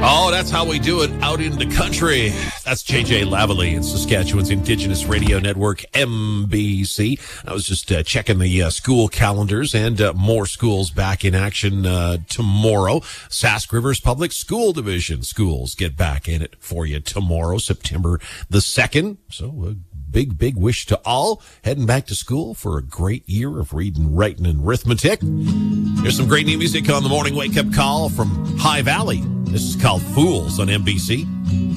Oh, that's how we do it out in the country. That's JJ Lavalley in Saskatchewan's Indigenous Radio Network, MBC. I was just checking the school calendars, and more schools back in action tomorrow. Sask Rivers Public School Division schools get back in it for you tomorrow, September the 2nd. So big wish to all heading back to school for a great year of reading, writing, and arithmetic. There's some great new music on the morning wake-up call from High Valley. This is called Fools on NBC.